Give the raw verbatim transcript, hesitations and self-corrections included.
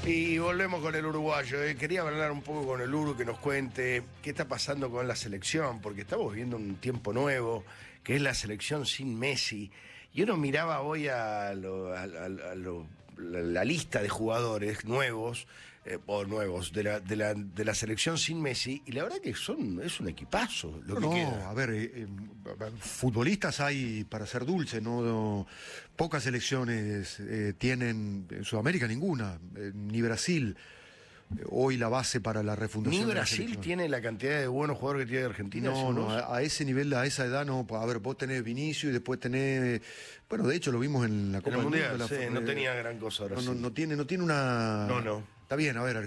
Y volvemos con el uruguayo. Eh. Quería hablar un poco con el Uru, que nos cuente qué está pasando con la selección, porque estamos viviendo un tiempo nuevo, que es la selección sin Messi. Y uno miraba hoy a, lo, a, a, a lo, la, la lista de jugadores nuevos, eh, o nuevos, de la, de, la, de la selección sin Messi, y la verdad que son es un equipazo lo no, que no, queda. a ver, eh, eh, futbolistas hay para ser dulce, no, no pocas selecciones eh, tienen, en Sudamérica ninguna, eh, ni Brasil. Hoy la base para la refundación. ¿Ni de la Brasil selección tiene la cantidad de buenos jugadores que tiene Argentina? No, no, a, a ese nivel, a esa edad, no. A ver, vos tenés Vinicius y después tenés. Bueno, de hecho lo vimos en la Copa En el del Mundial, Mundo. sí, la, no tenía gran cosa no, Brasil. no, no tiene, no tiene una. No, no. Está bien, a ver,